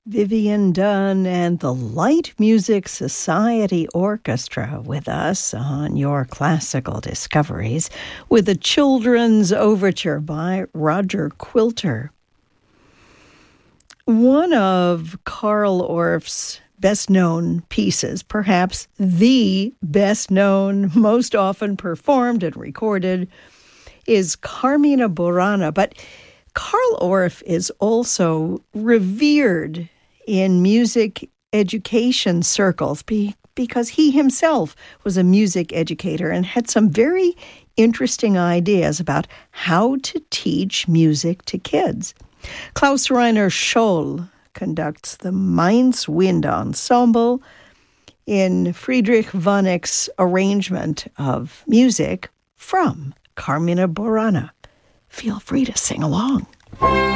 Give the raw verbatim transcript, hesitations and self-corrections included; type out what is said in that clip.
Vivian Dunn and the Light Music Society Orchestra with us on Your Classical Discoveries with a Children's Overture by Roger Quilter. One of Carl Orff's best-known pieces, perhaps the best-known, most often performed and recorded, is Carmina Burana. But Carl Orff is also revered in music education circles be, because he himself was a music educator and had some very interesting ideas about how to teach music to kids. Klaus Rainer Scholl conducts the Mainz Wind Ensemble in Friedrich Vonnegutt's arrangement of music from Carmina Burana. Feel free to sing along.